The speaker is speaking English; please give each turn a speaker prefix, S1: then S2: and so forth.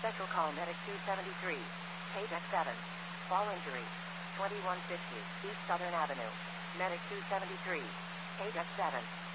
S1: Special call Medic 273. Page X7. Fall injury. 2150 East Southern Avenue. Medic 273. Page X7.